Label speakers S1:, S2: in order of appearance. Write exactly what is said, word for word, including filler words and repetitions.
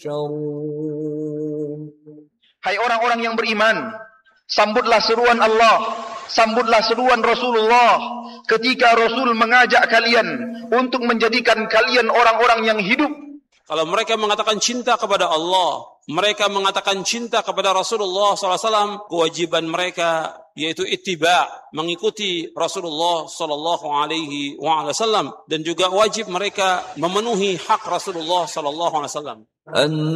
S1: تحشرون.
S2: Hai orang-orang yang beriman, sambutlah seruan Allah, sambutlah seruan Rasulullah ketika Rasul mengajak kalian untuk menjadikan kalian orang-orang yang hidup.
S3: Kalau mereka mengatakan cinta kepada Allah, mereka mengatakan cinta kepada Rasulullah sallallahu alaihi wasallam, kewajiban mereka yaitu ittiba, mengikuti Rasulullah sallallahu alaihi wasallam, dan juga wajib mereka memenuhi hak Rasulullah sallallahu alaihi wasallam.